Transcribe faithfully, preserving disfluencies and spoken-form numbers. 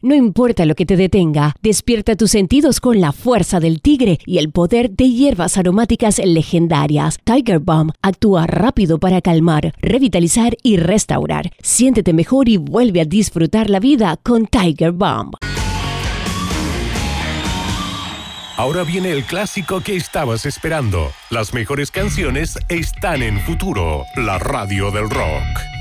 No importa lo que te detenga, despierta tus sentidos con la fuerza del tigre y el poder de hierbas aromáticas legendarias. Tiger Balm actúa rápido para calmar, revitalizar y restaurar. Siéntete mejor y vuelve a disfrutar la vida con Tiger Balm. Ahora viene el clásico que estabas esperando. Las mejores canciones están en Futuro, la radio del rock.